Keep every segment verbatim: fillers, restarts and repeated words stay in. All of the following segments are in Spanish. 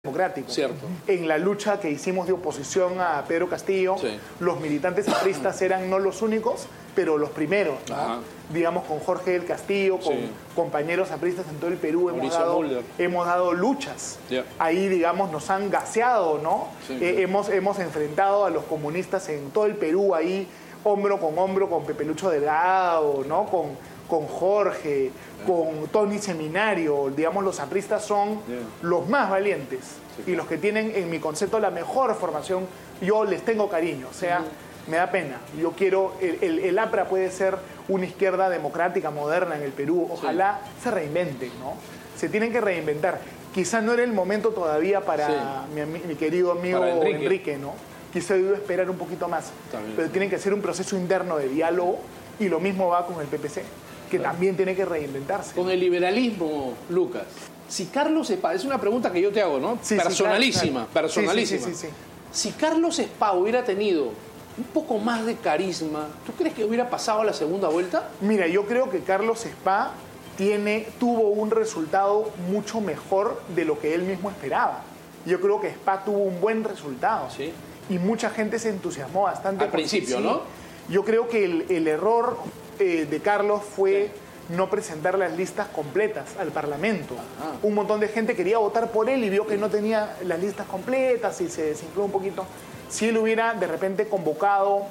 democrático. Cierto. En la lucha que hicimos de oposición a Pedro Castillo, sí. los militantes apristas eran no los únicos, pero los primeros, ¿no? Digamos, con Jorge del Castillo, con sí. compañeros apristas en todo el Perú, hemos dado, hemos dado luchas. Yeah. Ahí, digamos, nos han gaseado, ¿no? Sí. Eh, hemos, hemos enfrentado a los comunistas en todo el Perú, ahí, hombro con hombro, con Pepe Lucho Delgado, ¿no? Con, con Jorge, con Tony Seminario. Digamos, los apristas son yeah. los más valientes sí, y los que tienen, en mi concepto, la mejor formación. Yo les tengo cariño, o sea, uh-huh. me da pena. Yo quiero, el, el, el APRA puede ser una izquierda democrática, moderna en el Perú. Ojalá sí. se reinventen, ¿no? Se tienen que reinventar. Quizá no era el momento todavía para sí. mi, mi querido amigo Enrique. Enrique, ¿no? Quizá debió esperar un poquito más. También, pero sí. tienen que hacer un proceso interno de diálogo, y lo mismo va con el P P C, que claro. también tiene que reinventarse. Con el liberalismo, Lucas, si Carlos Espá, es una pregunta que yo te hago, ¿no? Sí, personalísima, sí, claro, claro. personalísima. Sí, sí, sí, sí, sí. Si Carlos Espá hubiera tenido un poco más de carisma, ¿tú crees que hubiera pasado a la segunda vuelta? Mira, yo creo que Carlos Espá tiene, tuvo un resultado mucho mejor de lo que él mismo esperaba. Yo creo que Espá tuvo un buen resultado. Sí. Y mucha gente se entusiasmó bastante. Al principio, sí. ¿no? Yo creo que el, el error eh, de Carlos fue sí. no presentar las listas completas al Parlamento. Ajá. Un montón de gente quería votar por él y vio que no tenía las listas completas y se desinfló un poquito. Si él hubiera de repente convocado,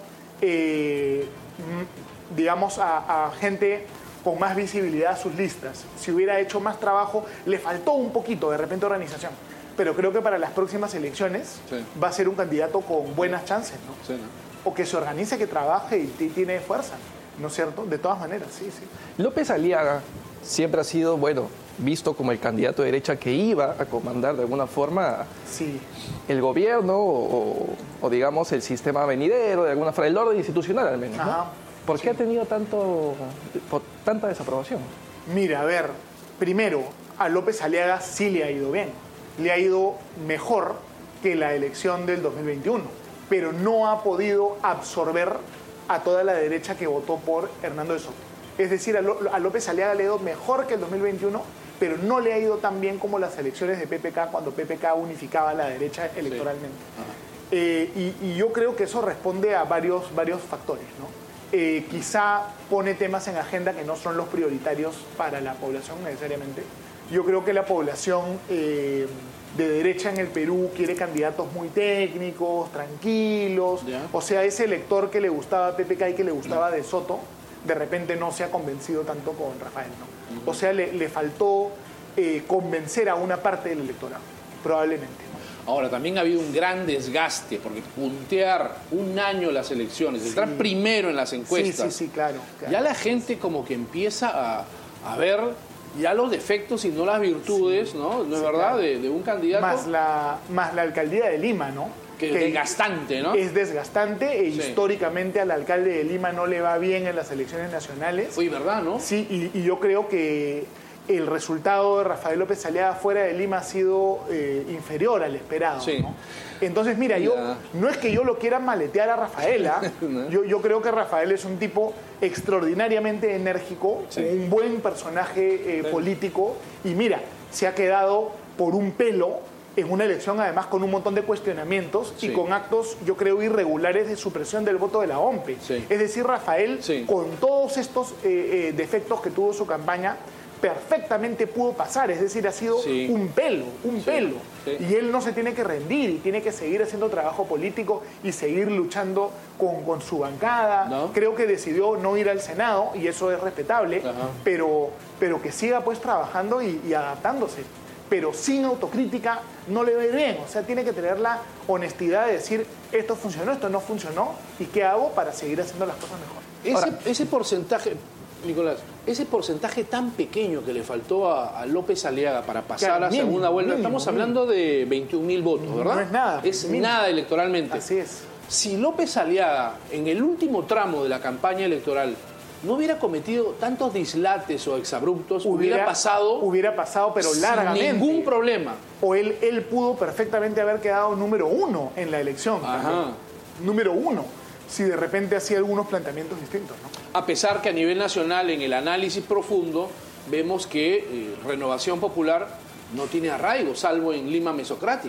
eh, digamos, a, a gente con más visibilidad a sus listas, si hubiera hecho más trabajo, le faltó un poquito de repente organización. Pero creo que para las próximas elecciones sí. va a ser un candidato con buenas chances, ¿no? Sí, ¿no? O que se organice, que trabaje y tiene fuerza, ¿no es cierto? De todas maneras, sí, sí. López Aliaga siempre ha sido, bueno, visto como el candidato de derecha que iba a comandar de alguna forma sí. el gobierno o, o, digamos, el sistema venidero, de alguna forma, el orden institucional al menos, ¿no? Ajá. ¿Por qué sí. ha tenido tanto, por, tanta desaprobación? Mira, a ver, primero, a López Aliaga sí le ha ido bien. Le ha ido mejor que la elección del dos mil veintiuno, pero no ha podido absorber a toda la derecha que votó por Hernando de Soto. Es decir, a López Aliaga le ha ido mejor que el dos mil veintiuno, pero no le ha ido tan bien como las elecciones de P P K, cuando P P K unificaba a la derecha electoralmente. Sí. Eh, y, y yo creo que eso responde a varios, varios factores, ¿no? Eh, quizá pone temas en agenda que no son los prioritarios para la población necesariamente. Yo creo que la población eh, de derecha en el Perú quiere candidatos muy técnicos, tranquilos. Yeah. O sea, ese elector que le gustaba a P P K y que le gustaba de Soto, de repente no se ha convencido tanto con Rafael, ¿no? Uh-huh. O sea, le, le faltó eh, convencer a una parte del electorado, probablemente. Ahora, también ha habido un gran desgaste, porque puntear un año las elecciones, sí. estar primero en las encuestas, sí, sí, sí, claro, claro. ya la gente como que empieza a, a ver ya los defectos y no las virtudes, sí. ¿no? ¿No es sí, verdad? Claro. De, de un candidato. Más la, más la alcaldía de Lima, ¿no? Que es desgastante, ¿no? Es desgastante e sí. históricamente al alcalde de Lima no le va bien en las elecciones nacionales. Uy, ¿verdad, no? Sí, y, y yo creo que el resultado de Rafael López Aliaga fuera de Lima ha sido eh, inferior al esperado, sí. ¿no? Entonces, mira, yo no es que yo lo quiera maletear a Rafaela, ¿no? yo, yo creo que Rafael es un tipo extraordinariamente enérgico, sí. un buen personaje eh, sí. político, y mira, se ha quedado por un pelo en una elección además con un montón de cuestionamientos sí. y con actos, yo creo, irregulares de supresión del voto de la O M P E. Sí. Es decir, Rafael, sí. con todos estos eh, eh, defectos que tuvo su campaña, perfectamente pudo pasar, es decir, ha sido sí. un pelo, un sí. pelo. Sí. Y él no se tiene que rendir y tiene que seguir haciendo trabajo político y seguir luchando con, con su bancada. ¿No? Creo que decidió no ir al Senado y eso es respetable, pero, pero que siga pues trabajando y, y adaptándose. Pero sin autocrítica no le ve bien, o sea, tiene que tener la honestidad de decir esto funcionó, esto no funcionó y qué hago para seguir haciendo las cosas mejor. Ese, Ahora, ese porcentaje... Nicolás, ese porcentaje tan pequeño que le faltó a, a López Aliaga para pasar claro, a la mínimo, segunda vuelta, mínimo, estamos hablando mínimo. de veintiún mil votos, ¿verdad? No es nada. Es mínimo. nada electoralmente. Así es. Si López Aliaga, en el último tramo de la campaña electoral, no hubiera cometido tantos dislates o exabruptos, hubiera, hubiera pasado... Hubiera pasado, pero largamente. Sin ningún problema. O él, él pudo perfectamente haber quedado número uno en la elección. Ajá. Número uno. Si de repente hacía algunos planteamientos distintos, ¿no? A pesar que a nivel nacional, en el análisis profundo, vemos que eh, Renovación Popular no tiene arraigo, salvo en Lima mesocrática.